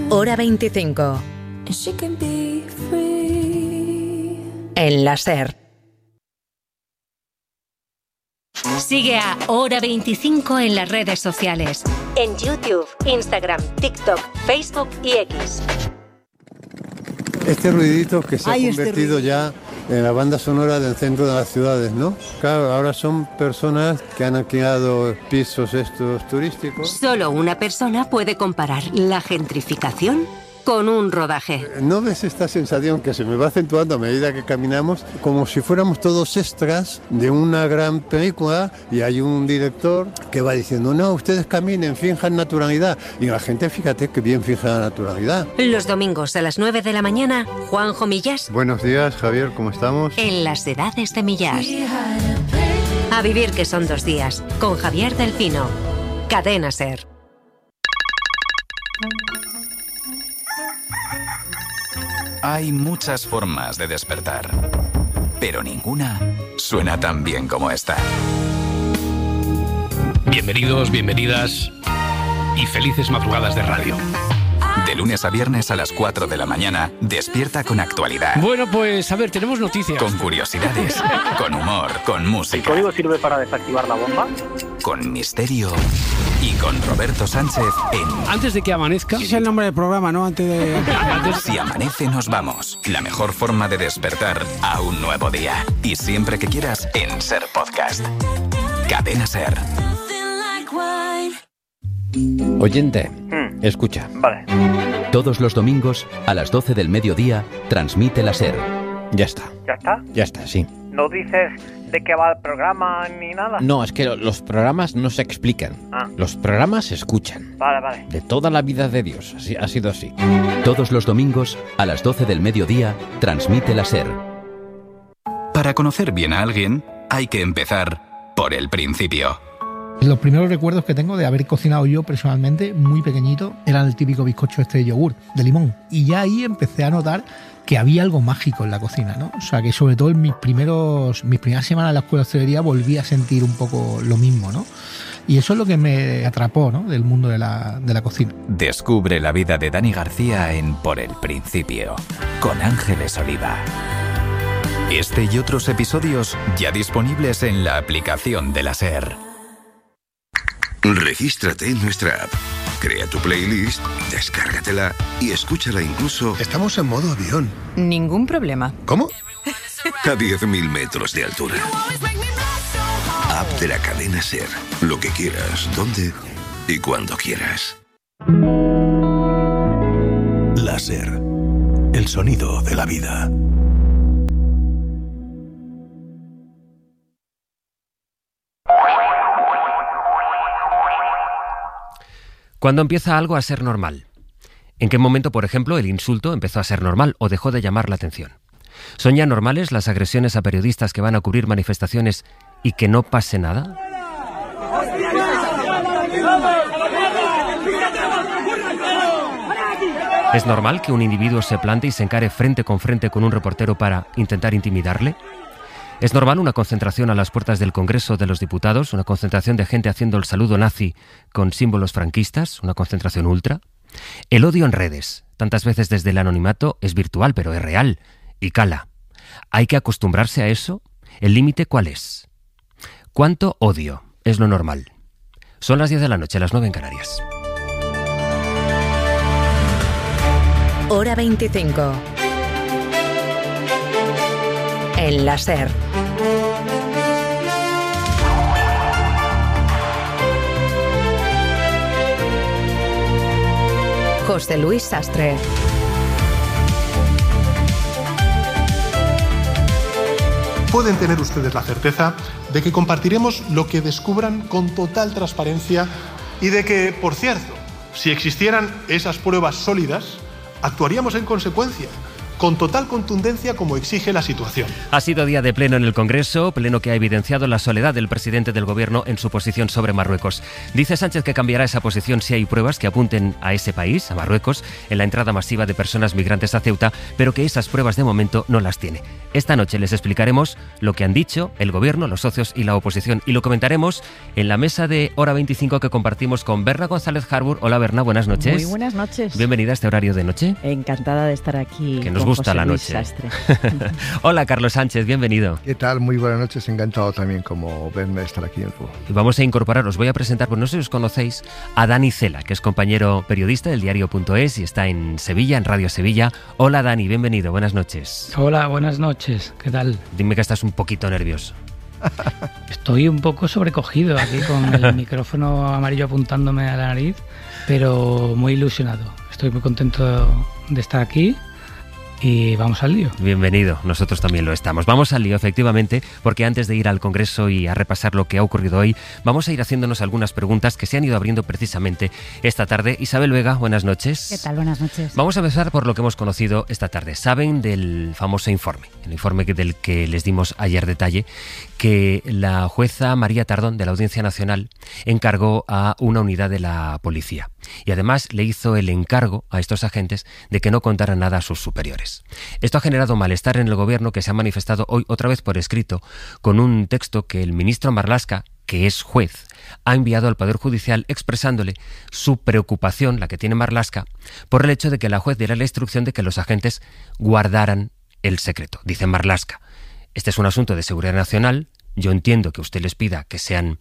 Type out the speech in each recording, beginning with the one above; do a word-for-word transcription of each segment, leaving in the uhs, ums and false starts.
Hora veinticinco. En la SER. Sigue a Hora veinticinco en las redes sociales. En YouTube, Instagram, TikTok, Facebook y X. Este ruidito que se Ay, ha este convertido ruido. ya en la banda sonora del centro de las ciudades, ¿no? Claro, ahora son personas que han alquilado pisos estos turísticos. Solo una persona puede comparar la gentrificación con un rodaje. ¿No ves esta sensación que se me va acentuando a medida que caminamos? Como si fuéramos todos extras de una gran película y hay un director que va diciendo, no, ustedes caminen, finjan naturalidad. Y la gente, fíjate que bien fija la naturalidad. Los domingos a las nueve de la mañana, Juanjo Millás Buenos días, Javier, ¿cómo estamos? en Las Edades de Millás. A vivir que son dos días, con Javier del Pino. Cadena SER. Hay muchas formas de despertar, pero ninguna suena tan bien como esta. Bienvenidos, bienvenidas y felices madrugadas de radio. De lunes a viernes a las cuatro de la mañana, despierta con actualidad. Bueno, pues a ver, tenemos noticias. Con curiosidades, con humor, con música. ¿El código sirve para desactivar la bomba? Con misterio y con Roberto Sánchez en Antes de que amanezca... Ese es el nombre del programa, ¿no? Antes de... Si amanece nos vamos. La mejor forma de despertar a un nuevo día. Y siempre que quieras en SER Podcast. Cadena SER. Oyente, Hmm, escucha. Vale. Todos los domingos a las doce del mediodía transmite la SER. Ya está, ¿Ya está? ya está, sí. ¿No dices de qué va el programa ni nada? No, es que lo- los programas no se explican. Ah. Los programas se escuchan. Vale, vale. De toda la vida de Dios, así, ha sido así. Todos los domingos a las doce del mediodía transmite la SER. Para conocer bien a alguien, hay que empezar por el principio. Los primeros recuerdos que tengo de haber cocinado yo personalmente, muy pequeñito, eran el típico bizcocho este de yogur, de limón. Y ya ahí empecé a notar que había algo mágico en la cocina, ¿no? O sea, que sobre todo en mis primeros, mis primeras semanas en la escuela de hostelería volví a sentir un poco lo mismo, ¿no? Y eso es lo que me atrapó, ¿no? Del mundo de la, de la cocina. Descubre la vida de Dani García en Por el Principio, con Ángeles Oliva. Este y otros episodios ya disponibles en la aplicación de la SER. Regístrate en nuestra app, crea tu playlist, descárgatela y escúchala incluso Estamos en modo avión. Ningún problema. ¿Cómo? a diez mil metros de altura. App de la cadena SER. Lo que quieras, donde y cuando quieras. La SER. El sonido de la vida. ¿Cuándo empieza algo a ser normal? ¿En qué momento, por ejemplo, el insulto empezó a ser normal o dejó de llamar la atención? ¿Son ya normales las agresiones a periodistas que van a cubrir manifestaciones y que no pase nada? ¿Es normal que un individuo se plante y se encare frente con frente con un reportero para intentar intimidarle? ¿Es normal una concentración a las puertas del Congreso de los Diputados, una concentración de gente haciendo el saludo nazi con símbolos franquistas, una concentración ultra? El odio en redes, tantas veces desde el anonimato, es virtual, pero es real y cala. ¿Hay que acostumbrarse a eso? ¿El límite cuál es? ¿Cuánto odio es lo normal? Son las diez de la noche, las nueve en Canarias. Hora veinticinco. En la SER. José Luis Sastre. Pueden tener ustedes la certeza de que compartiremos lo que descubran con total transparencia y de que, por cierto, si existieran esas pruebas sólidas, actuaríamos en consecuencia, con total contundencia como exige la situación. Ha sido día de pleno en el Congreso, pleno que ha evidenciado la soledad del presidente del Gobierno en su posición sobre Marruecos. Dice Sánchez que cambiará esa posición si hay pruebas que apunten a ese país, a Marruecos, en la entrada masiva de personas migrantes a Ceuta, pero que esas pruebas de momento no las tiene. Esta noche les explicaremos lo que han dicho el Gobierno, los socios y la oposición, y lo comentaremos en la mesa de Hora veinticinco que compartimos con Berna González Harbour. Hola Berna, buenas noches. Muy buenas noches. Bienvenida a este horario de noche. Encantada de estar aquí. Que nos gusta José la Luis noche. Sastre. Hola Carlos Sánchez, bienvenido. ¿Qué tal? Muy buenas noches, encantado también como verme estar aquí en nuevo. Y vamos a incorporar, os voy a presentar, pues no sé si os conocéis, a Dani Cela, que es compañero periodista del diario punto es y está en Sevilla, en Radio Sevilla. Hola Dani, bienvenido, buenas noches. Hola, buenas noches, ¿qué tal? Dime que estás un poquito nervioso. Estoy un poco sobrecogido aquí con el micrófono amarillo apuntándome a la nariz, pero muy ilusionado. Estoy muy contento de estar aquí. Y vamos al lío. Bienvenido, nosotros también lo estamos. Vamos al lío, efectivamente, porque antes de ir al Congreso y a repasar lo que ha ocurrido hoy, vamos a ir haciéndonos algunas preguntas que se han ido abriendo precisamente esta tarde. Isabel Vega, buenas noches. ¿Qué tal? Buenas noches. Vamos a empezar por lo que hemos conocido esta tarde. Saben del famoso informe, el informe del que les dimos ayer detalle, que la jueza María Tardón de la Audiencia Nacional encargó a una unidad de la policía. Y además le hizo el encargo a estos agentes de que no contaran nada a sus superiores. Esto ha generado malestar en el Gobierno, que se ha manifestado hoy otra vez por escrito con un texto que el ministro Marlaska, que es juez, ha enviado al Poder Judicial expresándole su preocupación, la que tiene Marlaska, por el hecho de que la juez diera la instrucción de que los agentes guardaran el secreto. Dice Marlaska: este es un asunto de seguridad nacional, yo entiendo que usted les pida que sean,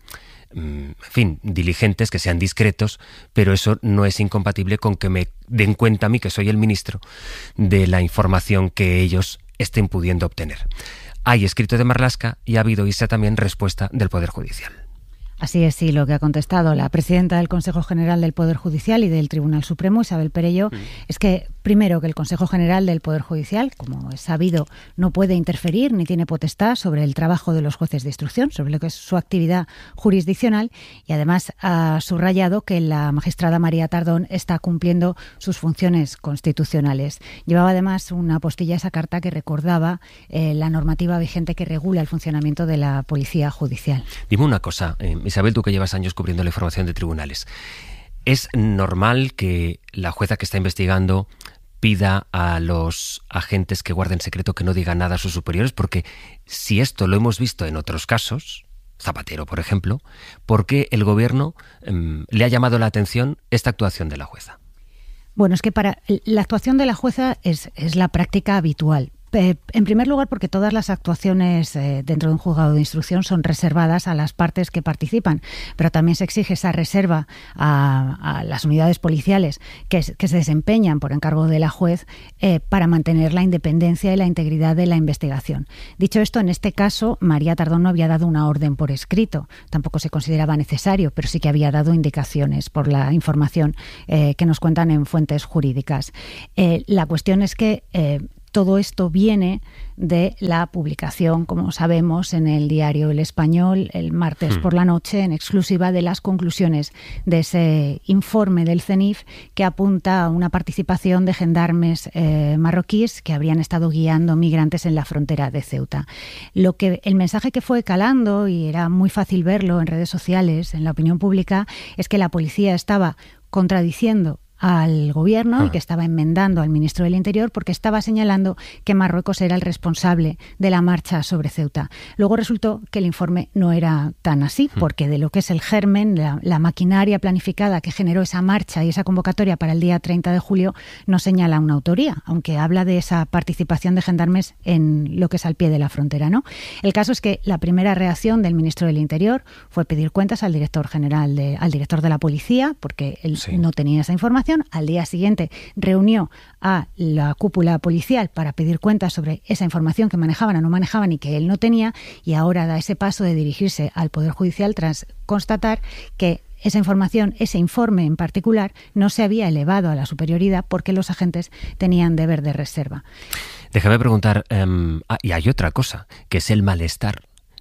en fin, diligentes, que sean discretos, pero eso no es incompatible con que me den cuenta a mí, que soy el ministro, de la información que ellos estén pudiendo obtener. Hay escrito de Marlaska y ha habido, Isa, también respuesta del Poder Judicial. Así es, sí, lo que ha contestado la presidenta del Consejo General del Poder Judicial y del Tribunal Supremo, Isabel Perello, mm. es que, primero, que el Consejo General del Poder Judicial, como es sabido, no puede interferir ni tiene potestad sobre el trabajo de los jueces de instrucción, sobre lo que es su actividad jurisdiccional, y además ha subrayado que la magistrada María Tardón está cumpliendo sus funciones constitucionales. Llevaba además una postilla esa carta que recordaba eh, la normativa vigente que regula el funcionamiento de la Policía Judicial. Dime una cosa, eh, Isabel, tú que llevas años cubriendo la información de tribunales, ¿es normal que la jueza que está investigando pida a los agentes que guarden secreto que no digan nada a sus superiores? Porque si esto lo hemos visto en otros casos, Zapatero, por ejemplo, ¿por qué el Gobierno um, le ha llamado la atención esta actuación de la jueza? Bueno, es que para la actuación de la jueza es, es la práctica habitual. En primer lugar, porque todas las actuaciones eh, dentro de un juzgado de instrucción son reservadas a las partes que participan, pero también se exige esa reserva a, a las unidades policiales que, que se desempeñan por encargo de la juez eh, para mantener la independencia y la integridad de la investigación. Dicho esto, en este caso, María Tardón no había dado una orden por escrito, tampoco se consideraba necesario, pero sí que había dado indicaciones por la información eh, que nos cuentan en fuentes jurídicas. Eh, la cuestión es que eh, todo esto viene de la publicación, como sabemos, en el diario El Español el martes hmm. por la noche, en exclusiva, de las conclusiones de ese informe del CENIF que apunta a una participación de gendarmes eh, marroquíes que habrían estado guiando migrantes en la frontera de Ceuta. Lo que el mensaje que fue calando, y era muy fácil verlo en redes sociales, en la opinión pública, es que la policía estaba contradiciendo al Gobierno ah. y que estaba enmendando al ministro del Interior porque estaba señalando que Marruecos era el responsable de la marcha sobre Ceuta. Luego resultó que el informe no era tan así, porque de lo que es el germen, la, la maquinaria planificada que generó esa marcha y esa convocatoria para el día treinta de julio, no señala una autoría, aunque habla de esa participación de gendarmes en lo que es al pie de la frontera, ¿no? El caso es que la primera reacción del ministro del Interior fue pedir cuentas al director general, de, al director de la policía, porque él sí. no tenía esa información. Al día siguiente reunió a la cúpula policial para pedir cuentas sobre esa información que manejaban o no manejaban y que él no tenía, y ahora da ese paso de dirigirse al Poder Judicial tras constatar que esa información, ese informe en particular, no se había elevado a la superioridad porque los agentes tenían deber de reserva. Déjame preguntar, um, ah, y hay otra cosa, que es el malestar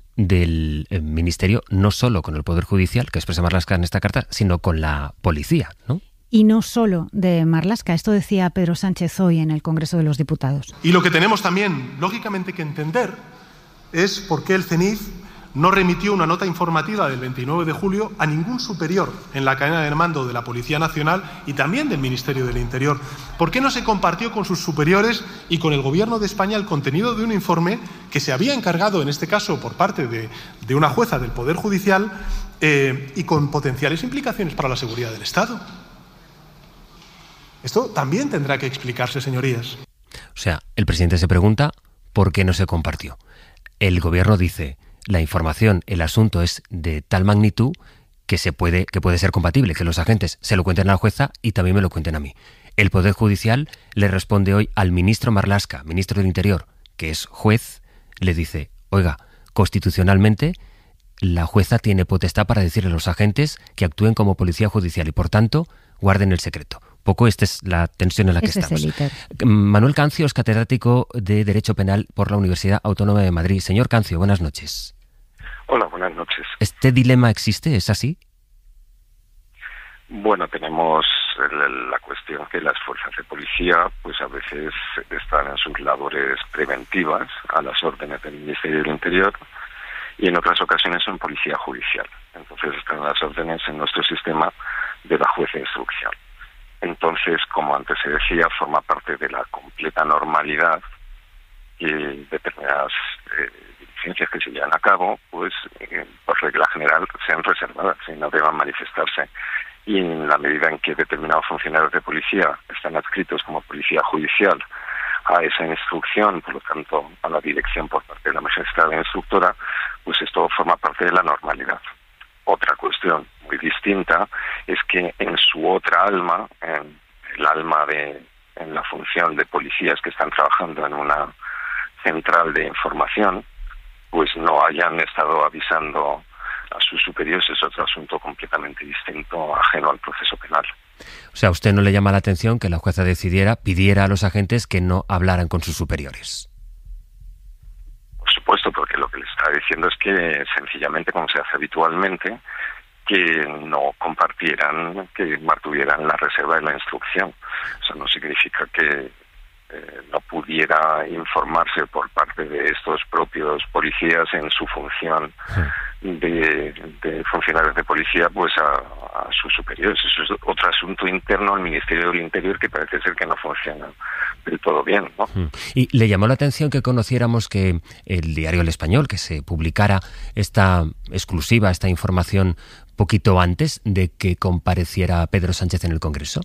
del eh, Ministerio, no solo con el Poder Judicial, que expresa Marlaska en esta carta, sino con la policía, ¿no? y no solo de Marlaska. Esto decía Pedro Sánchez hoy en el Congreso de los Diputados. Y lo que tenemos también, lógicamente, que entender es por qué el CENIF no remitió una nota informativa del veintinueve de julio a ningún superior en la cadena de mando de la Policía Nacional y también del Ministerio del Interior. ¿Por qué no se compartió con sus superiores y con el Gobierno de España el contenido de un informe que se había encargado, en este caso por parte de, de una jueza del Poder Judicial eh, y con potenciales implicaciones para la seguridad del Estado? Esto también tendrá que explicarse, señorías. O sea, el presidente se pregunta por qué no se compartió. El Gobierno dice: la información, el asunto es de tal magnitud que se puede, que puede ser compatible, que los agentes se lo cuenten a la jueza y también me lo cuenten a mí. El Poder Judicial le responde hoy al ministro Marlaska, ministro del Interior, que es juez, le dice: oiga, constitucionalmente la jueza tiene potestad para decirle a los agentes que actúen como policía judicial y, por tanto, guarden el secreto. Poco esta es la tensión en la que Ese estamos. Es Manuel Cancio es catedrático de Derecho Penal por la Universidad Autónoma de Madrid. Señor Cancio, buenas noches. Hola, buenas noches. ¿Este dilema existe? ¿Es así? Bueno, tenemos la cuestión que las fuerzas de policía pues a veces están en sus labores preventivas a las órdenes del Ministerio del Interior y en otras ocasiones son policía judicial. Entonces están las órdenes en nuestro sistema de la juez de instrucción. Entonces, como antes se decía, forma parte de la completa normalidad que determinadas eh, diligencias que se llevan a cabo, pues eh, por regla general sean reservadas y no deban manifestarse. Y en la medida en que determinados funcionarios de policía están adscritos como policía judicial a esa instrucción, por lo tanto a la dirección por parte de la magistrada instructora, pues esto forma parte de la normalidad. Otra cuestión muy distinta es que en su otra alma, en el alma de, en la función de policías que están trabajando en una central de información, pues no hayan estado avisando a sus superiores. Es otro asunto completamente distinto, ajeno al proceso penal. O sea, ¿a usted no le llama la atención que la jueza decidiera, pidiera a los agentes que no hablaran con sus superiores? Por supuesto, porque lo que le está diciendo es que sencillamente, como se hace habitualmente, que no compartieran, que mantuvieran la reserva de la instrucción. Eso no significa que eh, no pudiera informarse por parte de estos propios policías en su función de, de funcionarios de policía pues a, a sus superiores. Eso es otro asunto interno al Ministerio del Interior que parece ser que no funciona del todo bien, ¿no? Y le llamó la atención que conociéramos que el diario El Español, que se publicara esta exclusiva, esta información poquito antes de que compareciera Pedro Sánchez en el Congreso.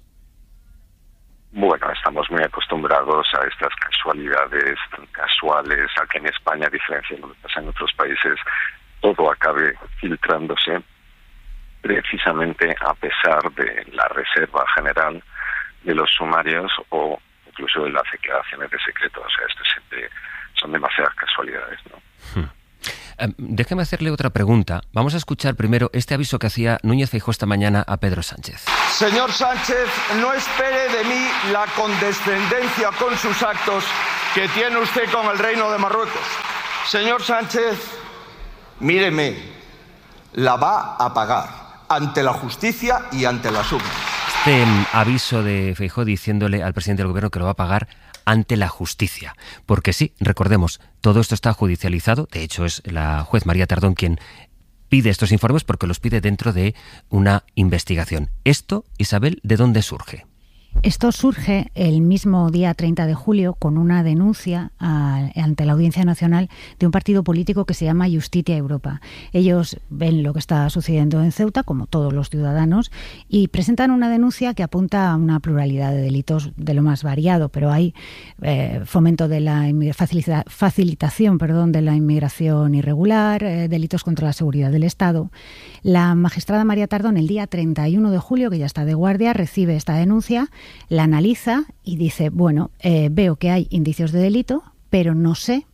Bueno, estamos muy acostumbrados a estas casualidades tan casuales, a que en España, a diferencia de lo que pasa en otros países, todo acabe filtrándose precisamente a pesar de la reserva general de los sumarios o incluso de las declaraciones de secreto. O sea, esto siempre son demasiadas casualidades, ¿no? Hmm. Eh, déjeme hacerle otra pregunta. Vamos a escuchar primero este aviso que hacía Núñez Feijóo esta mañana a Pedro Sánchez. Señor Sánchez, no espere de mí la condescendencia con sus actos que tiene usted con el Reino de Marruecos. Señor Sánchez, míreme, la va a pagar ante la justicia y ante las urnas. Este um, aviso de Feijóo diciéndole al presidente del gobierno que lo va a pagar ante la justicia. Porque sí, recordemos, todo esto está judicializado. De hecho, es la juez María Tardón quien pide estos informes porque los pide dentro de una investigación. Esto, Isabel, ¿de dónde surge? Esto surge el mismo día treinta de julio con una denuncia a, ante la Audiencia Nacional de un partido político que se llama Justitia Europa. Ellos ven lo que está sucediendo en Ceuta, como todos los ciudadanos, y presentan una denuncia que apunta a una pluralidad de delitos de lo más variado, pero hay eh, fomento de la facilita, facilitación perdón, de la inmigración irregular, eh, delitos contra la seguridad del Estado. La magistrada María Tardón, el día treinta y uno de julio, que ya está de guardia, recibe esta denuncia, la analiza y dice, bueno, eh, veo que hay indicios de delito, pero no sé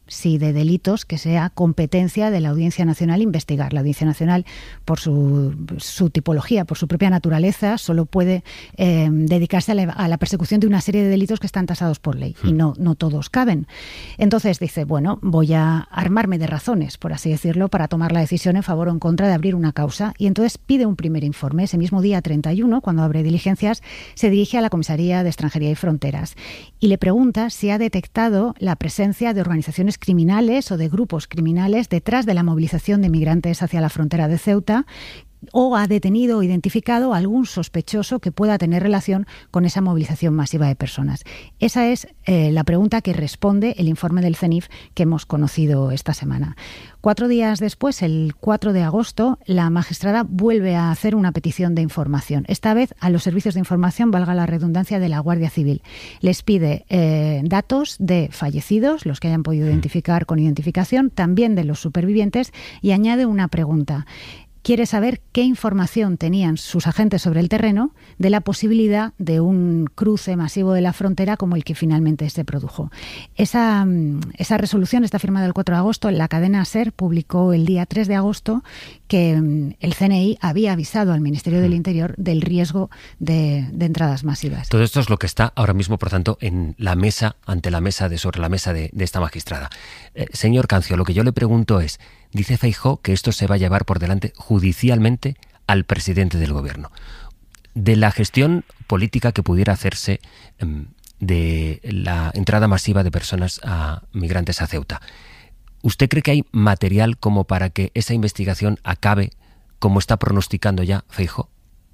sí de delitos que sea competencia de la Audiencia Nacional investigar. La Audiencia Nacional, por su, su tipología, por su propia naturaleza, solo puede eh, dedicarse a la, a la persecución de una serie de delitos que están tasados por ley y no, no todos caben. Entonces dice, bueno, voy a armarme de razones, por así decirlo, para tomar la decisión en favor o en contra de abrir una causa, y entonces pide un primer informe. Ese mismo día treinta y uno, cuando abre diligencias, se dirige a la Comisaría de Extranjería y Fronteras y le pregunta si ha detectado la presencia de organizaciones criminales o de grupos criminales detrás de la movilización de migrantes hacia la frontera de Ceuta, o ha detenido o identificado a algún sospechoso que pueda tener relación con esa movilización masiva de personas. Esa es eh, la pregunta que responde el informe del C E N I F que hemos conocido esta semana. Cuatro días después, el cuatro de agosto, la magistrada vuelve a hacer una petición de información, esta vez a los servicios de información, valga la redundancia, de la Guardia Civil. Les pide eh, datos de fallecidos, los que hayan podido identificar con identificación, también de los supervivientes, y añade una pregunta. Quiere saber qué información tenían sus agentes sobre el terreno de la posibilidad de un cruce masivo de la frontera como el que finalmente se produjo. Esa, esa resolución está firmada el cuatro de agosto. La cadena SER publicó el día tres de agosto que el C N I había avisado al Ministerio del Interior del riesgo de, de entradas masivas. Todo esto es lo que está ahora mismo, por tanto, en la mesa, ante la mesa, de sobre la mesa de, de esta magistrada. Eh, señor Cancio, lo que yo le pregunto es, dice Feijóo que esto se va a llevar por delante judicialmente al presidente del gobierno. De la gestión política que pudiera hacerse um, de la entrada masiva de personas a migrantes a Ceuta, ¿usted cree que hay material como para que esa investigación acabe como está pronosticando ya Feijóo?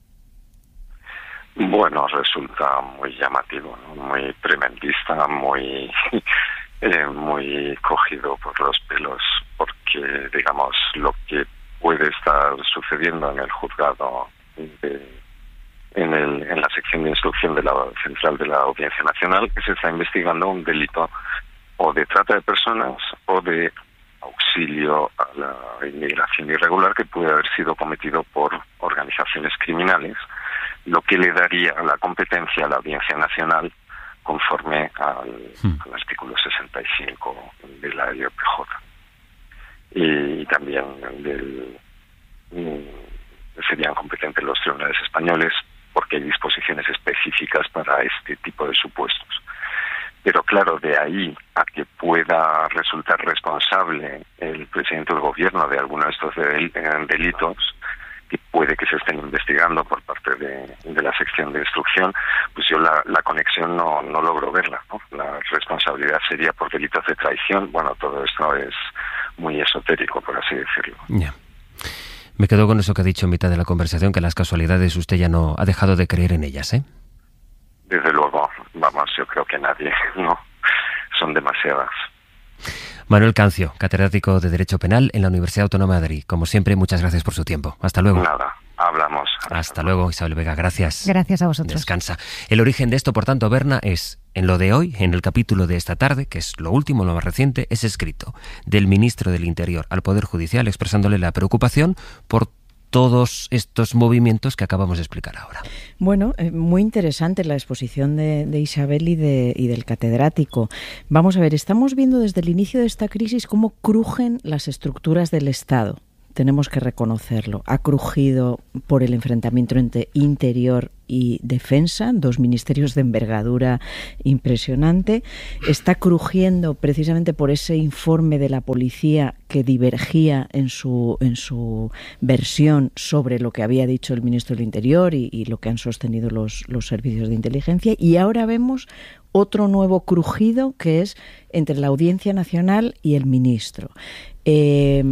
Bueno, resulta muy llamativo, ¿no? Muy tremendista, muy... Eh, muy cogido por los pelos, porque, digamos, lo que puede estar sucediendo en el juzgado, de, en, el, en la sección de instrucción de la central de la Audiencia Nacional, que se está investigando un delito o de trata de personas o de auxilio a la inmigración irregular que puede haber sido cometido por organizaciones criminales, lo que le daría la competencia a la Audiencia Nacional conforme al, hmm. al artículo sesenta y cinco de la I O P J. Y también del, serían competentes los tribunales españoles porque hay disposiciones específicas para este tipo de supuestos. Pero claro, de ahí a que pueda resultar responsable el presidente del gobierno de alguno de estos delitos, que puede que se estén investigando por parte de, de la sección de instrucción, pues yo la, la conexión no, no logro verla, ¿no? La responsabilidad sería por delitos de traición. Bueno, todo esto es muy esotérico, por así decirlo. Yeah. Me quedo con eso que ha dicho en mitad de la conversación, que las casualidades usted ya no ha dejado de creer en ellas, ¿eh? Desde luego, vamos, yo creo que nadie, ¿no? Son demasiadas. Manuel Cancio, catedrático de Derecho Penal en la Universidad Autónoma de Madrid. Como siempre, muchas gracias por su tiempo. Hasta luego. Nada, hablamos. Hasta, Hasta luego, Isabel Vega. Gracias. Gracias a vosotros. Descansa. El origen de esto, por tanto, Berna, es en lo de hoy, en el capítulo de esta tarde, que es lo último, lo más reciente, es escrito del ministro del Interior al Poder Judicial expresándole la preocupación por todos estos movimientos que acabamos de explicar ahora. Bueno, eh, muy interesante la exposición de, de Isabel y, de, y del catedrático. Vamos a ver, estamos viendo desde el inicio de esta crisis cómo crujen las estructuras del Estado. Tenemos que reconocerlo. Ha crujido por el enfrentamiento entre interior y defensa, dos ministerios de envergadura impresionante. Está crujiendo precisamente por ese informe de la policía que divergía en su, en su versión sobre lo que había dicho el ministro del Interior y, y lo que han sostenido los, los servicios de inteligencia. Y ahora vemos otro nuevo crujido que es entre la Audiencia Nacional y el ministro. Eh,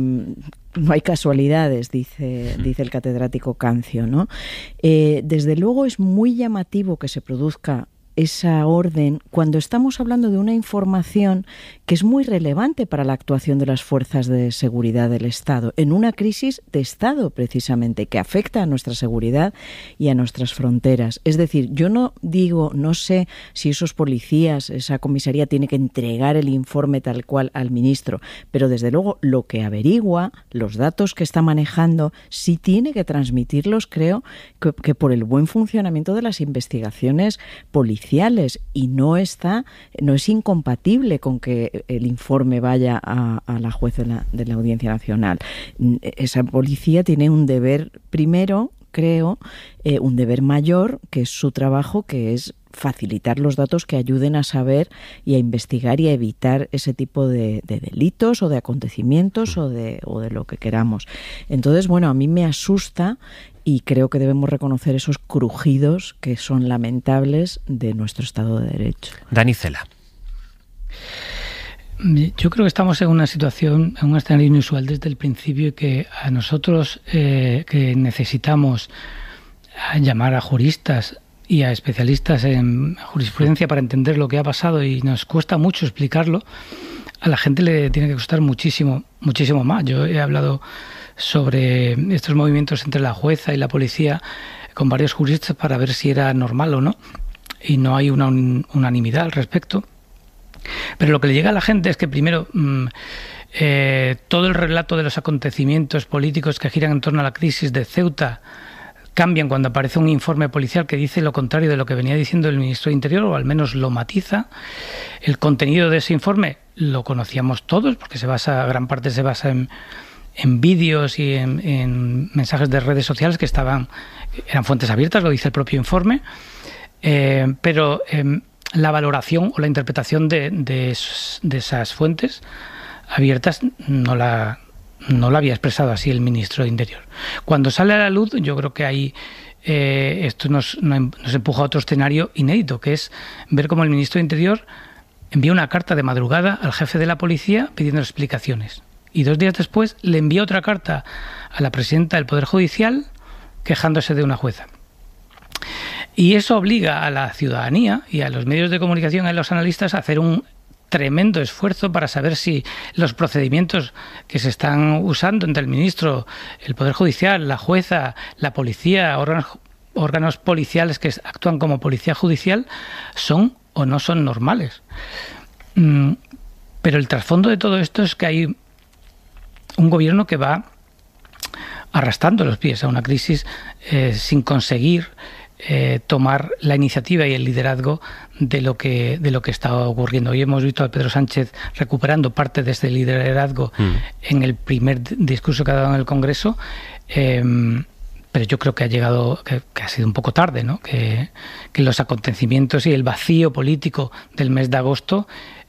no hay casualidades, dice, dice el catedrático Cancio, ¿no? Eh, desde luego es muy llamativo que se produzca esa orden cuando estamos hablando de una información que es muy relevante para la actuación de las fuerzas de seguridad del Estado, en una crisis de Estado precisamente, que afecta a nuestra seguridad y a nuestras fronteras. Es decir, yo no digo, no sé si esos policías, esa comisaría tiene que entregar el informe tal cual al ministro, pero desde luego lo que averigua, los datos que está manejando, sí tiene que transmitirlos, creo, que, que por el buen funcionamiento de las investigaciones policiales policiales y no está, no es incompatible con que el informe vaya a, a la jueza de la, de la Audiencia Nacional. Esa policía tiene un deber primero, creo, eh, un deber mayor, que es su trabajo, que es facilitar los datos que ayuden a saber y a investigar y a evitar ese tipo de, de delitos o de acontecimientos o de, o de lo que queramos. Entonces, bueno, a mí me asusta y creo que debemos reconocer esos crujidos que son lamentables de nuestro Estado de Derecho. Dani Cela. Yo creo que estamos en una situación, en un escenario inusual desde el principio, y que a nosotros eh, que necesitamos llamar a juristas y a especialistas en jurisprudencia para entender lo que ha pasado, y nos cuesta mucho explicarlo, a la gente le tiene que costar muchísimo, muchísimo más. Yo he hablado sobre estos movimientos entre la jueza y la policía con varios juristas para ver si era normal o no, y no hay una un, unanimidad al respecto. Pero lo que le llega a la gente es que primero mmm, eh, todo el relato de los acontecimientos políticos que giran en torno a la crisis de Ceuta cambian cuando aparece un informe policial que dice lo contrario de lo que venía diciendo el ministro de Interior, o al menos lo matiza. El contenido de ese informe lo conocíamos todos, porque se basa, gran parte se basa en, en vídeos y en, en mensajes de redes sociales que estaban, eran fuentes abiertas, lo dice el propio informe, eh, pero eh, la valoración o la interpretación de, de, de esas fuentes abiertas no la, no la había expresado así el ministro de Interior. Cuando sale a la luz, yo creo que ahí eh, esto nos, nos empuja a otro escenario inédito, que es ver cómo el ministro de Interior envía una carta de madrugada al jefe de la policía pidiendo explicaciones. Y dos días después le envía otra carta a la presidenta del Poder Judicial quejándose de una jueza. Y eso obliga a la ciudadanía y a los medios de comunicación y a los analistas a hacer un tremendo esfuerzo para saber si los procedimientos que se están usando entre el ministro, el Poder Judicial, la jueza, la policía, órganos, órganos policiales que actúan como policía judicial, son o no son normales. Pero el trasfondo de todo esto es que hay un gobierno que va arrastrando los pies a una crisis eh, sin conseguir Eh, tomar la iniciativa y el liderazgo de lo que de lo que está ocurriendo. Hoy hemos visto a Pedro Sánchez recuperando parte de este liderazgo mm. en el primer discurso que ha dado en el Congreso, eh, pero yo creo que ha llegado, que, que ha sido un poco tarde, ¿no? Que, que los acontecimientos y el vacío político del mes de agosto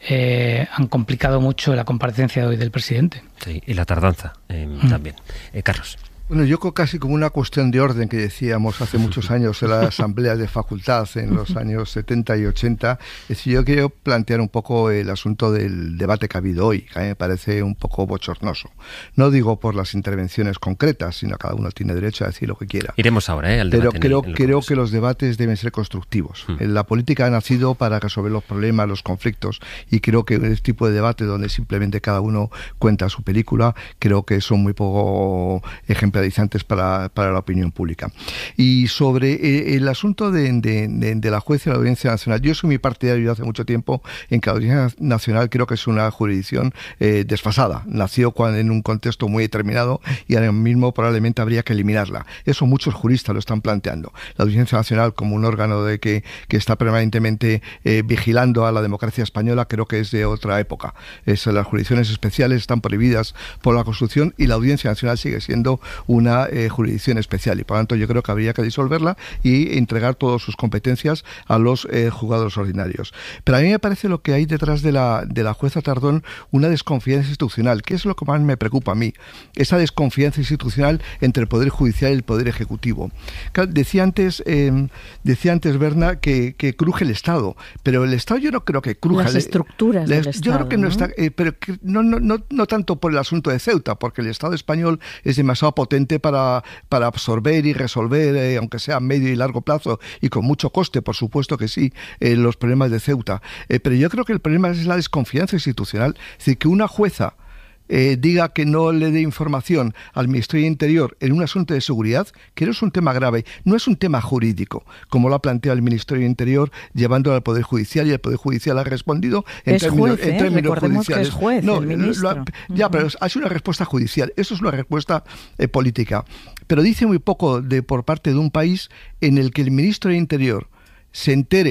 eh, han complicado mucho la comparecencia de hoy del presidente. Sí, y la tardanza eh, mm. también. Eh, Carlos. Bueno, yo creo casi como una cuestión de orden que decíamos hace muchos años en la asamblea de facultad en los años setenta y ochenta. Es decir, yo quiero plantear un poco el asunto del debate que ha habido hoy, que a mí me parece un poco bochornoso. No digo por las intervenciones concretas, sino cada uno tiene derecho a decir lo que quiera. Iremos ahora, ¿eh? Al Pero debate creo, en el, en creo que los debates deben ser constructivos. Hmm. La política ha nacido para resolver los problemas, los conflictos, y creo que este tipo de debate donde simplemente cada uno cuenta su película, creo que son muy poco ejemplares Para, para la opinión pública. Y sobre eh, el asunto de, de, de, de la jueza y la Audiencia Nacional, yo soy muy partidario hace mucho tiempo en que la Audiencia Nacional creo que es una jurisdicción eh, desfasada. Nació cuando, en un contexto muy determinado, y ahora mismo probablemente habría que eliminarla. Eso muchos juristas lo están planteando. La Audiencia Nacional como un órgano de que, que está permanentemente eh, vigilando a la democracia española, creo que es de otra época. Es, las jurisdicciones especiales están prohibidas por la Constitución, y la Audiencia Nacional sigue siendo una Eh, jurisdicción especial, y por lo tanto yo creo que habría que disolverla y entregar todas sus competencias a los eh, juzgados ordinarios. Pero a mí me parece lo que hay detrás de la, de la jueza Tardón, una desconfianza institucional, que es lo que más me preocupa a mí, esa desconfianza institucional entre el Poder Judicial y el Poder Ejecutivo. Decía antes, eh, decía antes Berna que, que cruje el Estado, pero el Estado yo no creo que cruja. Las estructuras le, del yo Estado, creo que no, ¿no? está, eh, pero que no, no, no, no tanto por el asunto de Ceuta, porque el Estado español es demasiado potente para Para, para absorber y resolver, eh, aunque sea a medio y largo plazo y con mucho coste, por supuesto que sí, eh, los problemas de Ceuta. Eh, pero yo creo que el problema es la desconfianza institucional. Es decir, que una jueza eh, diga que no le dé información al Ministerio de Interior en un asunto de seguridad, que no es un tema grave, no es un tema jurídico, como lo ha planteado el Ministerio de Interior, llevándolo al Poder Judicial, y el Poder Judicial ha respondido en es términos, juez, ¿eh? en términos Recordemos judiciales. Que es juez, no, el ministro. Lo ha, ya, uh-huh. pero ha sido una respuesta judicial. Eso es una respuesta eh, política. Pero dice muy poco de por parte de un país en el que el Ministro de Interior se entere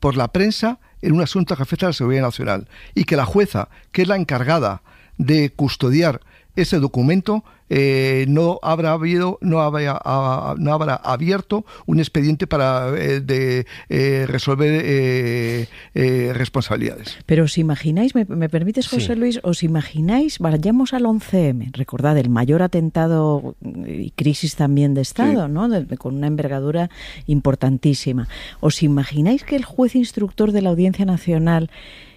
por la prensa en un asunto que afecta a la seguridad nacional, y que la jueza, que es la encargada de custodiar ese documento, eh, no habrá habido, no habrá, a, no habrá abierto un expediente para eh, de, eh, resolver eh, eh, responsabilidades. Pero os imagináis, me, me permites, José sí. Luis, os imagináis, vayamos al once eme, recordad, el mayor atentado y crisis también de Estado, sí. ¿no? De, de, con una envergadura importantísima. ¿Os imagináis que el juez instructor de la Audiencia Nacional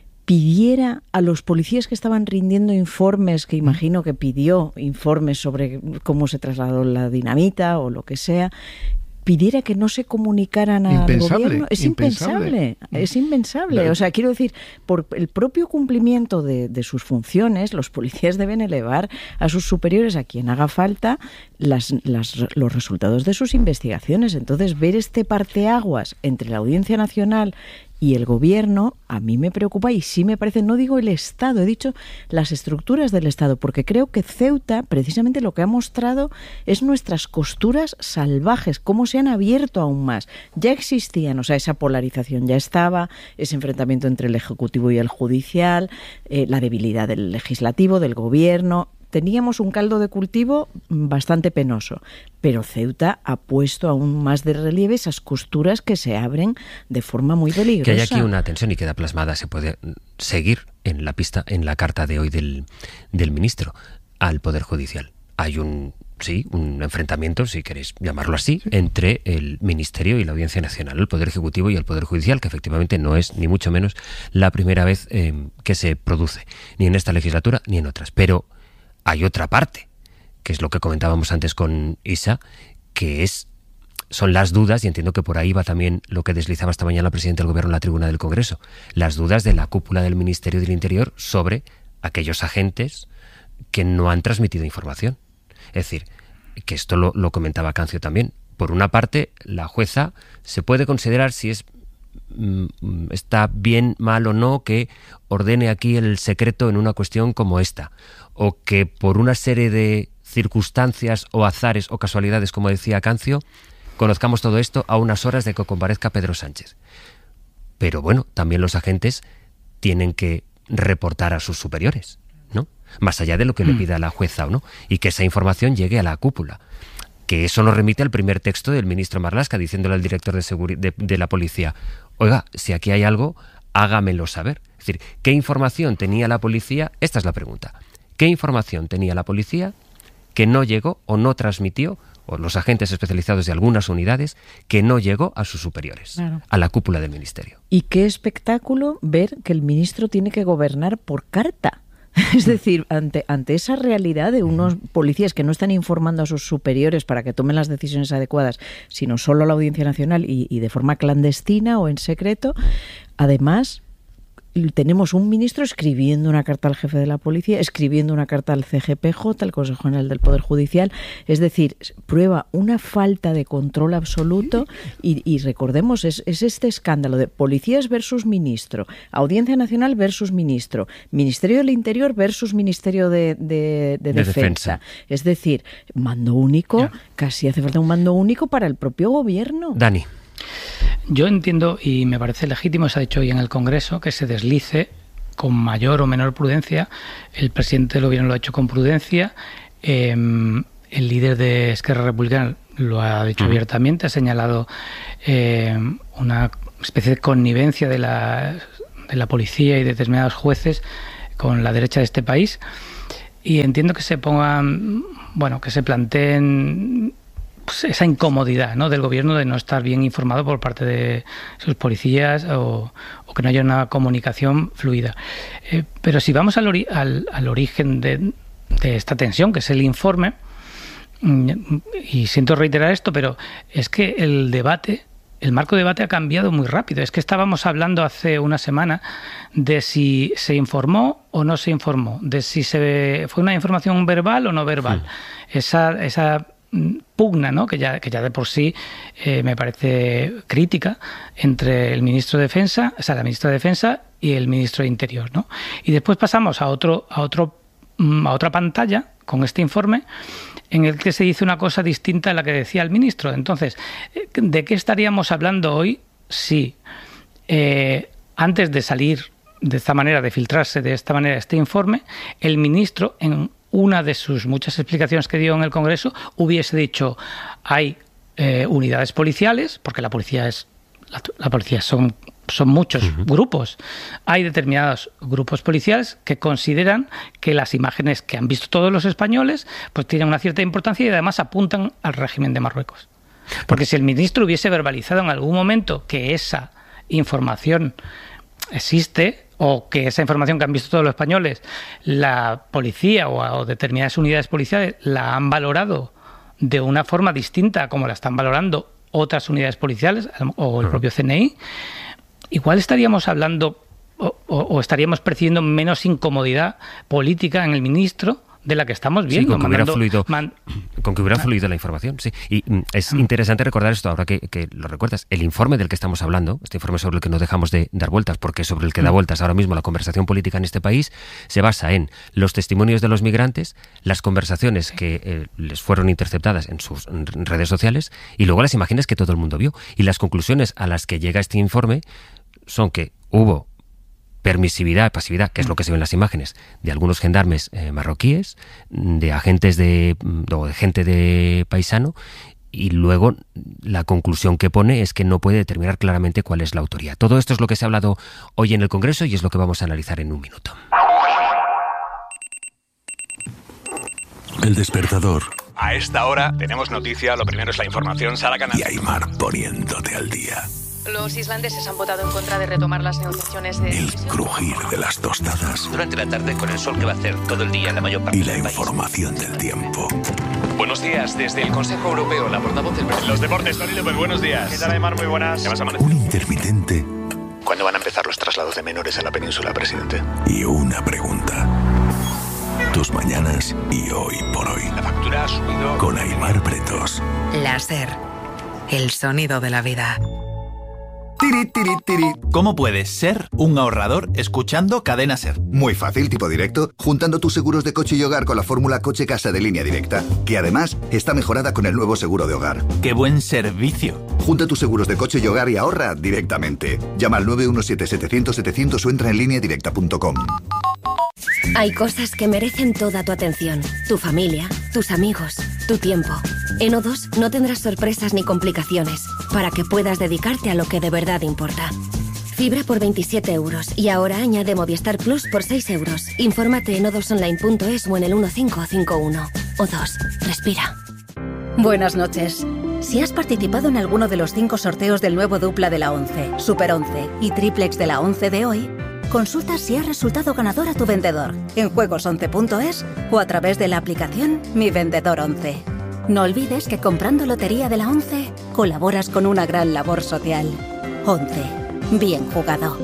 pidiera a los policías que estaban rindiendo informes, que imagino que pidió informes sobre cómo se trasladó la dinamita o lo que sea, pidiera que no se comunicaran al impensable, gobierno? Es impensable, impensable, es impensable. O sea, quiero decir, por el propio cumplimiento de, de sus funciones, los policías deben elevar a sus superiores, a quien haga falta, las, las, los resultados de sus investigaciones. Entonces, ver este parteaguas entre la Audiencia Nacional y el gobierno a mí me preocupa, y sí me parece, no digo el Estado, he dicho las estructuras del Estado, porque creo que Ceuta precisamente lo que ha mostrado es nuestras costuras salvajes, cómo se han abierto aún más. Ya existían, o sea, esa polarización ya estaba, ese enfrentamiento entre el Ejecutivo y el Judicial, eh, la debilidad del Legislativo, del Gobierno. Teníamos un caldo de cultivo bastante penoso, pero Ceuta ha puesto aún más de relieve esas costuras que se abren de forma muy peligrosa. Que hay aquí una tensión y queda plasmada, se puede seguir en la pista, en la carta de hoy del, del ministro al Poder Judicial. Hay un, sí, un enfrentamiento, si queréis llamarlo así, sí. entre el Ministerio y la Audiencia Nacional, el Poder Ejecutivo y el Poder Judicial, que efectivamente no es ni mucho menos la primera vez eh, que se produce, ni en esta legislatura ni en otras. Pero hay otra parte, que es lo que comentábamos antes con Isa, que es son las dudas, y entiendo que por ahí va también lo que deslizaba esta mañana el presidente del Gobierno en la tribuna del Congreso, las dudas de la cúpula del Ministerio del Interior sobre aquellos agentes que no han transmitido información. Es decir, que esto lo, lo comentaba Cancio también. Por una parte, la jueza se puede considerar si es está bien, mal o no que ordene aquí el secreto en una cuestión como esta, o que por una serie de circunstancias o azares o casualidades, como decía Cancio, conozcamos todo esto a unas horas de que comparezca Pedro Sánchez. Pero bueno, también los agentes tienen que reportar a sus superiores, ¿no? Más allá de lo que le pida la jueza o no, y que esa información llegue a la cúpula. Que eso nos remite al primer texto del ministro Marlaska, diciéndole al director de, seguri- de, de la policía: oiga, si aquí hay algo, hágamelo saber. Es decir, ¿qué información tenía la policía? Esta es la pregunta. ¿Qué información tenía la policía que no llegó o no transmitió, o los agentes especializados de algunas unidades, que no llegó a sus superiores, claro, a la cúpula del ministerio? Y qué espectáculo ver que el ministro tiene que gobernar por carta. Es decir, ante, ante esa realidad de unos policías que no están informando a sus superiores para que tomen las decisiones adecuadas, sino solo a la Audiencia Nacional y, y de forma clandestina o en secreto, además tenemos un ministro escribiendo una carta al jefe de la policía, escribiendo una carta al C G P J, al Consejo General del Poder Judicial. Es decir, prueba una falta de control absoluto y, y recordemos, es, es este escándalo de policías versus ministro, Audiencia Nacional versus ministro, Ministerio del Interior versus Ministerio de, de, de, de defensa. defensa. Es decir, mando único, ya. Casi hace falta un mando único para el propio gobierno. Dani. Yo entiendo, y me parece legítimo, se ha dicho hoy en el Congreso, que se deslice con mayor o menor prudencia. El presidente del Gobierno lo ha hecho con prudencia. Eh, el líder de Esquerra Republicana lo ha dicho mm. abiertamente, ha señalado eh, una especie de connivencia de la, de la policía y de determinados jueces con la derecha de este país. Y entiendo que se pongan, bueno, que se planteen esa incomodidad, ¿no?, del gobierno de no estar bien informado por parte de sus policías o, o que no haya una comunicación fluida. Eh, pero si vamos al, ori- al, al origen de, de esta tensión, que es el informe, y siento reiterar esto, pero es que el debate, el marco de debate ha cambiado muy rápido. Es que estábamos hablando hace una semana de si se informó o no se informó, de si se fue una información verbal o no verbal. Sí. Esa... esa pugna, ¿no?, que ya que ya de por sí eh, me parece crítica entre el ministro de Defensa, o sea, la ministra de Defensa y el ministro de Interior, ¿no? Y después pasamos a otro a otro a otra pantalla con este informe en el que se dice una cosa distinta a la que decía el ministro. Entonces, ¿de qué estaríamos hablando hoy si eh, antes de salir de esta manera, de filtrarse de esta manera este informe, el ministro, en una de sus muchas explicaciones que dio en el Congreso, hubiese dicho, hay eh, unidades policiales, porque la policía es la, la policía son, son muchos uh-huh. grupos, hay determinados grupos policiales que consideran que las imágenes que han visto todos los españoles pues tienen una cierta importancia y además apuntan al régimen de Marruecos. Porque si el ministro hubiese verbalizado en algún momento que esa información existe, o que esa información que han visto todos los españoles, la policía o, o determinadas unidades policiales la han valorado de una forma distinta a como la están valorando otras unidades policiales o el propio C N I, igual estaríamos hablando o, o, o estaríamos percibiendo menos incomodidad política en el ministro de la que estamos viendo. Sí, con que hubiera, mandando, fluido, man... con que hubiera fluido la información, sí. Y mm, es mm. interesante recordar esto, ahora que, que lo recuerdas. El informe del que estamos hablando, este informe sobre el que no dejamos de dar vueltas, porque sobre el que da vueltas ahora mismo la conversación política en este país, se basa en los testimonios de los migrantes, las conversaciones que eh, les fueron interceptadas en sus redes sociales y luego las imágenes que todo el mundo vio. Y las conclusiones a las que llega este informe son que hubo permisividad, pasividad, que es lo que se ve en las imágenes, de algunos gendarmes eh, marroquíes, de agentes de, o de gente de paisano, y luego la conclusión que pone es que no puede determinar claramente cuál es la autoría. Todo esto es lo que se ha hablado hoy en el Congreso y es lo que vamos a analizar en un minuto. El despertador. A esta hora tenemos noticia, lo primero es la información, Sara Canal. Y Aymar poniéndote al día. Los islandeses han votado en contra de retomar las negociaciones de... El crujir de las tostadas. Durante la tarde con el sol que va a hacer todo el día en la mayor parte y la del país. Información del tiempo. Buenos días, desde el Consejo Europeo, la portavoz del... Los deportes, Tony López, buenos días. ¿Qué tal, Aymar? Muy buenas. ¿Qué vas a amanecer? Un intermitente. ¿Cuándo van a empezar los traslados de menores a la península, presidente? Y una pregunta. Tus mañanas y hoy por hoy. La factura ha subido... Con Aymar Bretos. La SER. El sonido de la vida. Tiri, tiri, tiri. ¿Cómo puedes ser un ahorrador escuchando Cadena SER? Muy fácil, tipo directo, juntando tus seguros de coche y hogar con la fórmula coche-casa de Línea Directa, que además está mejorada con el nuevo seguro de hogar. ¡Qué buen servicio! Junta tus seguros de coche y hogar y ahorra directamente. Llama al nueve uno siete, setecientos, setecientos o entra en línea directa punto com. Hay cosas que merecen toda tu atención. Tu familia, tus amigos, tu tiempo. En O dos no tendrás sorpresas ni complicaciones, para que puedas dedicarte a lo que de verdad importa. Fibra por veintisiete euros y ahora añade Movistar Plus por seis euros. Infórmate en o dos online punto es o en el uno cinco cinco uno. O dos, respira. Buenas noches. Si has participado en alguno de los cinco sorteos del nuevo dupla de la once, Super once y Triplex de la once de hoy, consulta si has resultado ganador a tu vendedor en juegos once punto es o a través de la aplicación Mi Vendedor once. No olvides que comprando Lotería de la once colaboras con una gran labor social. once. Bien jugado.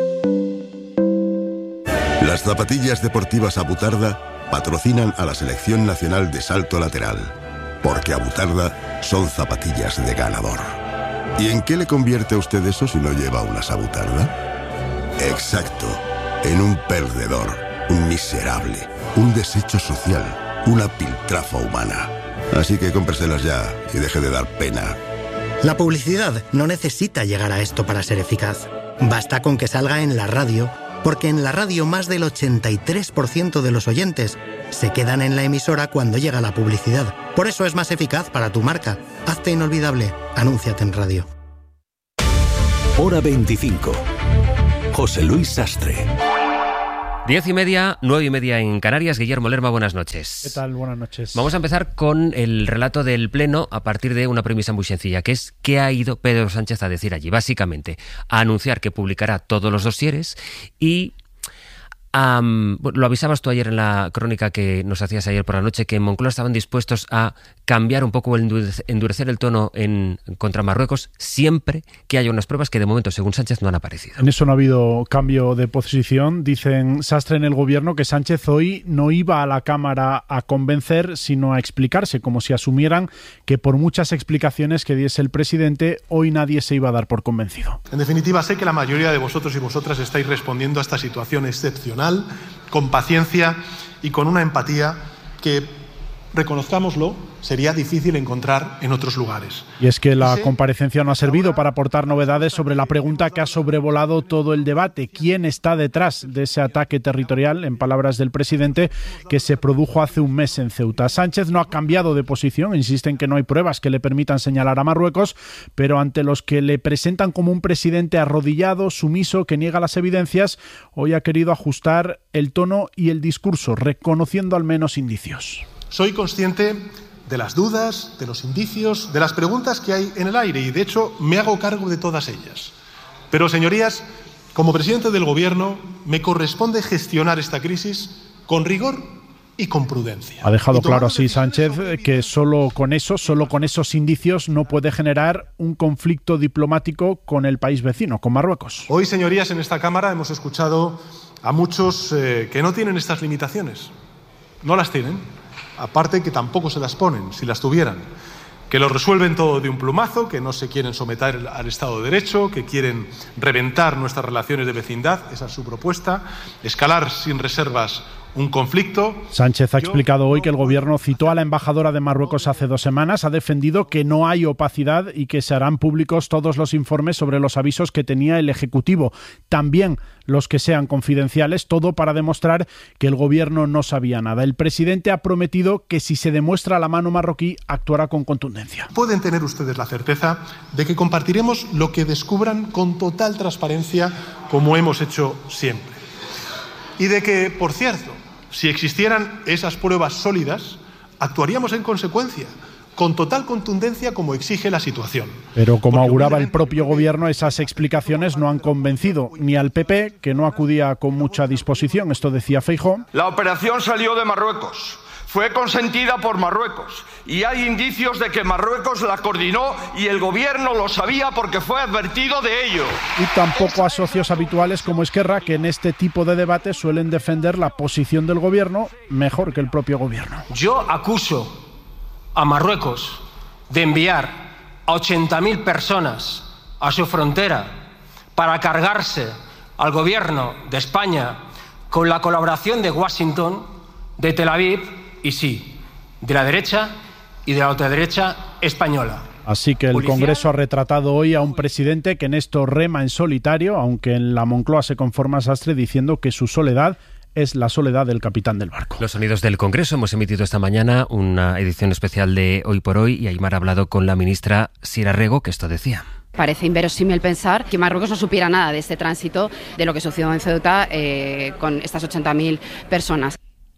Las zapatillas deportivas Abutarda patrocinan a la Selección Nacional de Salto Lateral, porque Abutarda son zapatillas de ganador. ¿Y en qué le convierte a usted eso si no lleva unas Abutarda? Exacto, en un perdedor, un miserable, un desecho social, una piltrafa humana. Así que cómpreselas ya y deje de dar pena. La publicidad no necesita llegar a esto para ser eficaz. Basta con que salga en la radio, porque en la radio más del ochenta y tres por ciento de los oyentes se quedan en la emisora cuando llega la publicidad. Por eso es más eficaz para tu marca. Hazte inolvidable. Anúnciate en radio. Hora veinticinco. José Luis Sastre. Diez y media, nueve y media en Canarias. Guillermo Lerma, buenas noches. ¿Qué tal? Buenas noches. Vamos a empezar con el relato del Pleno a partir de una premisa muy sencilla, que es ¿qué ha ido Pedro Sánchez a decir allí? Básicamente, a anunciar que publicará todos los dosieres y... Um, lo avisabas tú ayer en la crónica que nos hacías ayer por la noche, que en Moncloa estaban dispuestos a cambiar un poco, el endurecer el tono en contra Marruecos siempre que haya unas pruebas que de momento, según Sánchez, no han aparecido. En eso no ha habido cambio de posición. Dicen Sastre en el gobierno que Sánchez hoy no iba a la Cámara a convencer, sino a explicarse, como si asumieran que por muchas explicaciones que diese el presidente, hoy nadie se iba a dar por convencido. En definitiva, sé que la mayoría de vosotros y vosotras estáis respondiendo a esta situación excepcional con paciencia y con una empatía que reconozcámoslo, sería difícil encontrar en otros lugares. Y es que la comparecencia no ha servido para aportar novedades sobre la pregunta que ha sobrevolado todo el debate. ¿Quién está detrás de ese ataque territorial, en palabras del presidente, que se produjo hace un mes en Ceuta? Sánchez no ha cambiado de posición, insiste en que no hay pruebas que le permitan señalar a Marruecos, pero ante los que le presentan como un presidente arrodillado, sumiso, que niega las evidencias, hoy ha querido ajustar el tono y el discurso, reconociendo al menos indicios. Soy consciente de las dudas, de los indicios, de las preguntas que hay en el aire y, de hecho, me hago cargo de todas ellas. Pero, señorías, como presidente del Gobierno, me corresponde gestionar esta crisis con rigor y con prudencia. Ha dejado claro así Sánchez que solo con eso, solo con esos indicios no puede generar un conflicto diplomático con el país vecino, con Marruecos. Hoy, señorías, en esta Cámara hemos escuchado a muchos eh, que no tienen estas limitaciones. No las tienen. Aparte que tampoco se las ponen, si las tuvieran, que lo resuelven todo de un plumazo, que no se quieren someter al Estado de Derecho, que quieren reventar nuestras relaciones de vecindad, esa es su propuesta, escalar sin reservas un conflicto. Sánchez ha explicado hoy que el Gobierno citó a la embajadora de Marruecos hace dos semanas, ha defendido que no hay opacidad y que se harán públicos todos los informes sobre los avisos que tenía el Ejecutivo, también los que sean confidenciales, todo para demostrar que el Gobierno no sabía nada. El presidente ha prometido que si se demuestra la mano marroquí, actuará con contundencia. Pueden tener ustedes la certeza de que compartiremos lo que descubran con total transparencia, como hemos hecho siempre. Y de que, por cierto, si existieran esas pruebas sólidas, actuaríamos en consecuencia, con total contundencia como exige la situación. Pero como auguraba el propio Gobierno, esas explicaciones no han convencido ni al P P, que no acudía con mucha disposición. Esto decía Feijóo. La operación salió de Marruecos. Fue consentida por Marruecos y hay indicios de que Marruecos la coordinó y el Gobierno lo sabía porque fue advertido de ello. Y tampoco a socios habituales como Esquerra, que en este tipo de debates suelen defender la posición del Gobierno mejor que el propio Gobierno. Yo acuso a Marruecos de enviar a ochenta mil personas a su frontera para cargarse al Gobierno de España con la colaboración de Washington, de Tel Aviv y sí, de la derecha y de la ultraderecha española. Así que el ¿Policía? Congreso ha retratado hoy a un presidente que en esto rema en solitario, aunque en la Moncloa se conforma Sastre diciendo que su soledad es la soledad del capitán del barco. Los sonidos del Congreso. Hemos emitido esta mañana una edición especial de Hoy por Hoy y Aimar ha hablado con la ministra Sira Rego, que esto decía. Parece inverosímil pensar que Marruecos no supiera nada de este tránsito, de lo que sucedió en Ceuta eh, con estas ochenta mil personas.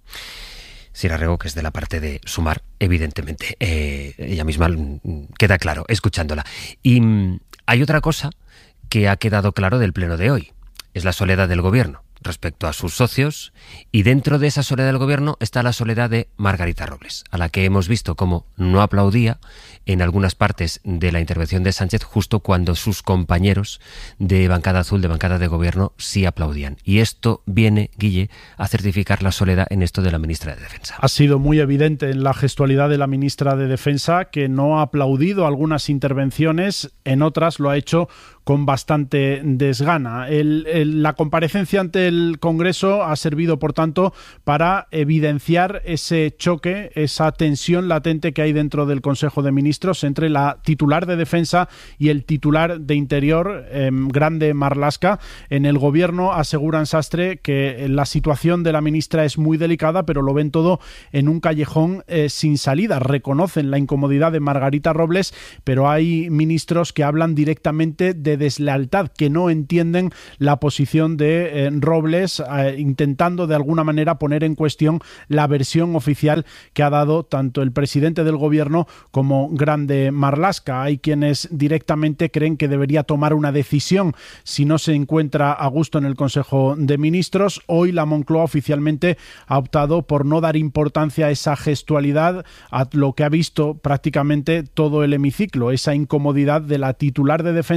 Sira Rego, que es de la parte de Sumar, evidentemente. Eh, ella misma queda claro, escuchándola. Y mm, hay otra cosa que ha quedado claro del pleno de hoy. Es la soledad del Gobierno respecto a sus socios, y dentro de esa soledad del Gobierno está la soledad de Margarita Robles, a la que hemos visto cómo no aplaudía en algunas partes de la intervención de Sánchez, justo cuando sus compañeros de bancada azul, de bancada de Gobierno, sí aplaudían. Y esto viene, Guille, a certificar la soledad en esto de la ministra de Defensa. Ha sido muy evidente en la gestualidad de la ministra de Defensa que no ha aplaudido algunas intervenciones, en otras lo ha hecho con bastante desgana. El, el, la comparecencia ante el Congreso ha servido, por tanto, para evidenciar ese choque, esa tensión latente que hay dentro del Consejo de Ministros entre la titular de Defensa y el titular de Interior, eh, Grande Marlaska. En el Gobierno aseguran, Sastre, que la situación de la ministra es muy delicada, pero lo ven todo en un callejón eh, sin salida. Reconocen la incomodidad de Margarita Robles, pero hay ministros que hablan directamente de deslealtad, que no entienden la posición de eh, Robles, eh, intentando de alguna manera poner en cuestión la versión oficial que ha dado tanto el presidente del Gobierno como Grande Marlaska. Hay quienes directamente creen que debería tomar una decisión si no se encuentra a gusto en el Consejo de Ministros. Hoy la Moncloa oficialmente ha optado por no dar importancia a esa gestualidad, a lo que ha visto prácticamente todo el hemiciclo, esa incomodidad de la titular de Defensa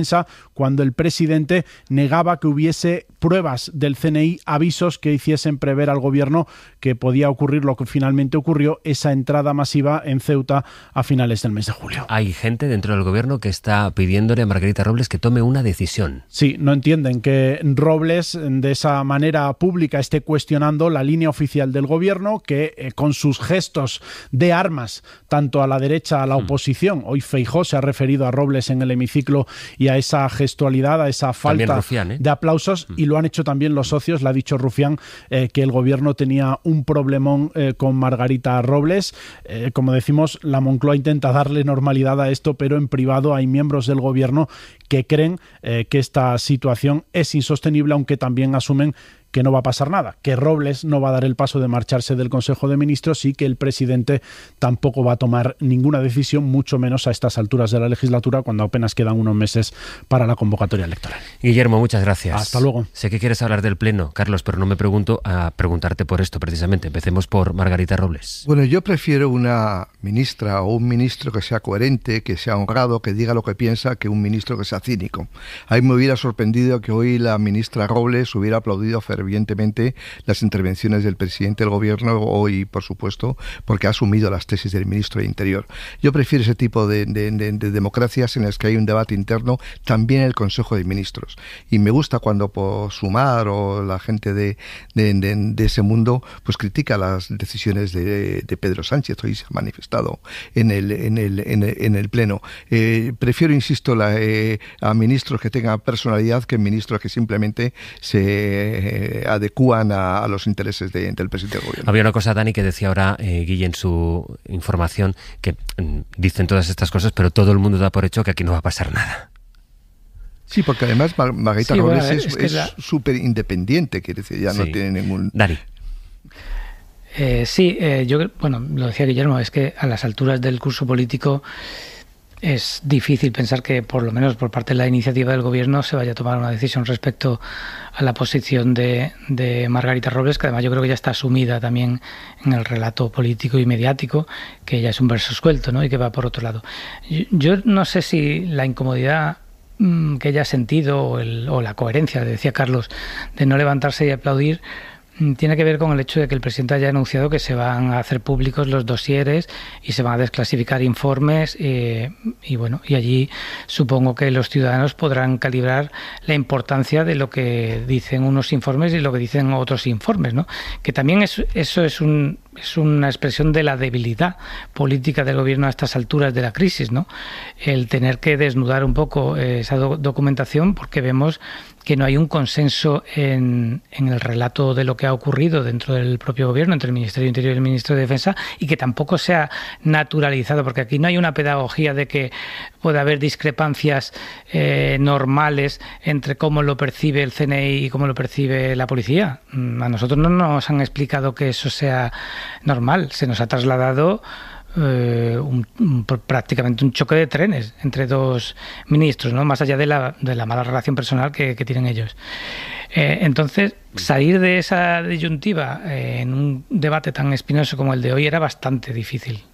cuando el presidente negaba que hubiese pruebas del C N I, avisos que hiciesen prever al gobierno que podía ocurrir lo que finalmente ocurrió, esa entrada masiva en Ceuta a finales del mes de julio. Hay gente dentro del gobierno que está pidiéndole a Margarita Robles que tome una decisión. Sí, no entienden que Robles de esa manera pública esté cuestionando la línea oficial del gobierno, que eh, con sus gestos de armas tanto a la derecha, a la oposición, hoy Feijóo se ha referido a Robles en el hemiciclo y a esa gestualidad, a esa falta Rufián, ¿eh? de aplausos, y lo han hecho también los socios. Le ha dicho Rufián eh, que el gobierno tenía un problemón eh, con Margarita Robles. Eh, como decimos, la Moncloa intenta darle normalidad a esto, pero en privado hay miembros del gobierno que creen eh, que esta situación es insostenible, aunque también asumen que no va a pasar nada, que Robles no va a dar el paso de marcharse del Consejo de Ministros y que el presidente tampoco va a tomar ninguna decisión, mucho menos a estas alturas de la legislatura, cuando apenas quedan unos meses para la convocatoria electoral. Guillermo, muchas gracias. Hasta luego. Sé que quieres hablar del Pleno, Carlos, pero no me pregunto a preguntarte por esto precisamente. Empecemos por Margarita Robles. Bueno, yo prefiero una ministra o un ministro que sea coherente, que sea honrado, que diga lo que piensa, que un ministro que sea cínico. A mí me hubiera sorprendido que hoy la ministra Robles hubiera aplaudido fervientemente las intervenciones del presidente del gobierno hoy, por supuesto, porque ha asumido las tesis del ministro de Interior. Yo prefiero ese tipo de, de, de, de democracias en las que hay un debate interno, también en el Consejo de Ministros. Y me gusta cuando por Sumar o la gente de, de, de, de ese mundo pues critica las decisiones de, de Pedro Sánchez. Hoy se ha manifestado en el, en el, en el, en el Pleno. Eh, prefiero, insisto, la, eh, a ministros que tengan personalidad que ministros que simplemente se eh, adecúan a, a los intereses de, del presidente del gobierno. Había una cosa, Dani, que decía ahora eh, Guille en su información, que mm, dicen todas estas cosas, pero todo el mundo da por hecho que aquí no va a pasar nada. Sí, porque además Mar Margarita sí, Robles bueno, es, es, es súper la... independiente, quiere decir, ya sí. no tiene ningún... Dani. Eh, sí, eh, yo, bueno, lo decía Guillermo, es que a las alturas del curso político es difícil pensar que, por lo menos por parte de la iniciativa del gobierno, se vaya a tomar una decisión respecto a la posición de, de Margarita Robles, que además yo creo que ya está asumida también en el relato político y mediático, que ya es un verso suelto, ¿no? Y que va por otro lado. Yo, yo no sé si la incomodidad mmm, que ella ha sentido o, el, o la coherencia, decía Carlos, de no levantarse y aplaudir, tiene que ver con el hecho de que el presidente haya anunciado que se van a hacer públicos los dosieres y se van a desclasificar informes eh, y bueno, y allí supongo que los ciudadanos podrán calibrar la importancia de lo que dicen unos informes y lo que dicen otros informes, ¿no? Que también es, eso es un es una expresión de la debilidad política del gobierno a estas alturas de la crisis, ¿no? El tener que desnudar un poco esa do- documentación porque vemos que no hay un consenso en, en el relato de lo que ha ocurrido dentro del propio gobierno, entre el Ministerio de Interior y el Ministro de Defensa, y que tampoco se ha naturalizado, porque aquí no hay una pedagogía de que pueda haber discrepancias eh, normales entre cómo lo percibe el C N I y cómo lo percibe la policía. A nosotros no nos han explicado que eso sea normal, se nos ha trasladado Eh, un, un, prácticamente un choque de trenes entre dos ministros, ¿no? Más allá de la, de la mala relación personal que, que tienen ellos. Eh, entonces, salir de esa disyuntiva eh, en un debate tan espinoso como el de hoy era bastante difícil.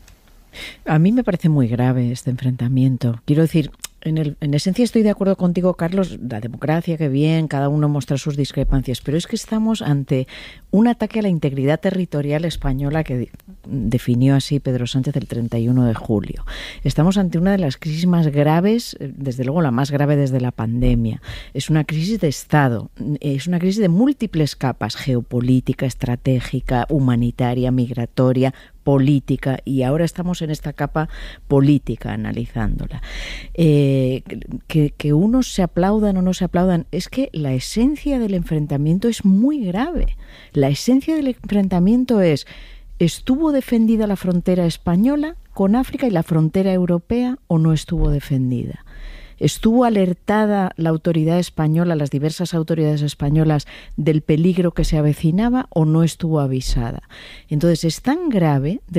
A mí me parece muy grave este enfrentamiento. Quiero decir, en, el, en esencia estoy de acuerdo contigo, Carlos, la democracia, que bien, cada uno muestra sus discrepancias, pero es que estamos ante un ataque a la integridad territorial española que definió así Pedro Sánchez el treinta y uno de julio. Estamos ante una de las crisis más graves, desde luego la más grave desde la pandemia. Es una crisis de Estado, es una crisis de múltiples capas, geopolítica, estratégica, humanitaria, migratoria, política, y ahora estamos en esta capa política analizándola. Eh, que, que unos se aplaudan o no se aplaudan, es que la esencia del enfrentamiento es muy grave. La esencia del enfrentamiento es: ¿estuvo defendida la frontera española con África y la frontera europea o no estuvo defendida? ¿Estuvo alertada la autoridad española, las diversas autoridades españolas, del peligro que se avecinaba o no estuvo avisada? Entonces es tan grave de